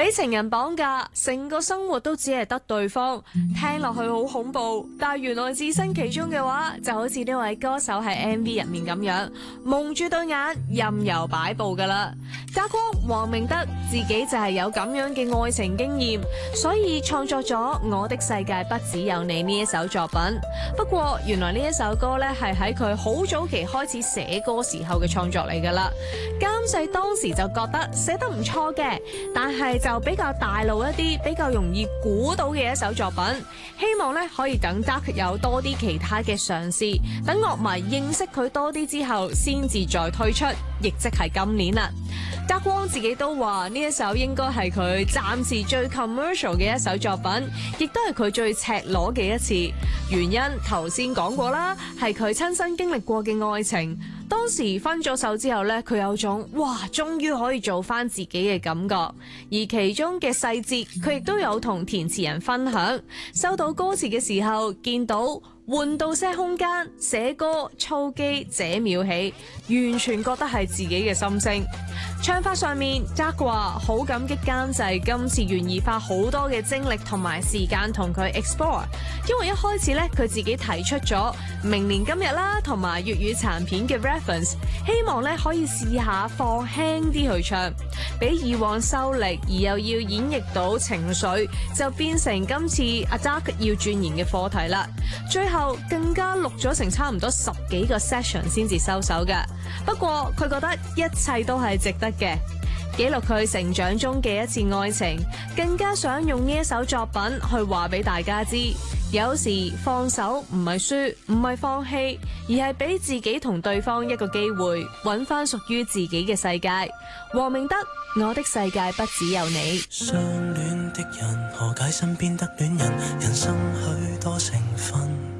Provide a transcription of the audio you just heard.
俾情人綁架，成個生活都只係得對方，聽落去好恐怖，但係原來置身其中嘅話，就好似呢位歌手喺 MV 入面咁樣，蒙住對眼任由擺佈噶啦。家光黃明德自己就係有咁樣嘅愛情經驗，所以創作咗《我的世界不只有你》呢一首作品。不過原來呢一首歌呢，係喺佢好早期開始寫歌時候嘅創作嚟噶啦。監製當時就覺得寫得唔錯嘅，但係就比較大路一啲，比較容易估到嘅一首作品。希望咧可以等 Duck 有多啲其他嘅嘗試，等樂迷認識佢多啲之後，先至再推出，亦即係今年啦。家光自己都話呢一首應該係佢暫時最 commercial 嘅一首作品，亦都係佢最赤裸嘅一次。原因頭先講過啦，係佢親身經歷過嘅愛情。當時分咗手之後呢，佢有種哇，終於可以做翻自己嘅感覺。而其中嘅細節，佢亦都有同填詞人分享。收到歌詞嘅時候，見到換到些空間，寫歌操機這秒起，完全覺得係自己嘅心聲。唱法上面，Jack 話好感激監製今次願意花好多嘅精力同埋時間同佢 explore， 因為一開始咧佢自己提出咗明年今日啦，同埋粵語殘片嘅 reference， 希望咧可以試下放輕啲去唱，比以往收力而又要演繹到情緒，就變成今次阿 Jack 要鑽研嘅課題啦。最後更加錄咗成差唔多10幾個 session 先至收手嘅。不過佢覺得一切都係值得嘅，記錄佢成長中嘅一次愛情，更加想用呢一首作品去話俾大家知，有時放手唔係輸，唔係放棄，而係俾自己同對方一個機會，揾翻屬於自己嘅世界。黃明德，我的世界不只有你。 相戀的人何解身邊得戀人，人生許多成分。